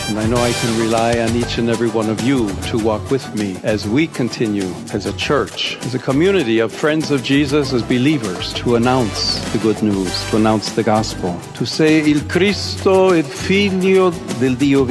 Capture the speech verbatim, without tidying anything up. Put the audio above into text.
And I know I can rely on each and every one of you to walk with me as we continue as a church, as a community of friends of Jesus, as believers, to announce the good news, to announce the gospel, to say, Il Cristo è figlio del Dio